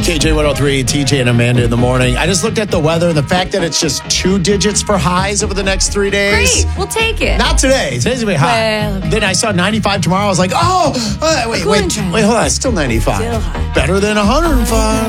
KJ103, TJ and Amanda in the morning. I just looked at the weather and the fact that it's just 2 digits for highs over the next 3 days. Great, we'll take it. Not today. Today's going to be hot. Well, okay. Then I saw 95 tomorrow. I was like, wait, hold on. It's still 95. Still hot. Better than 105.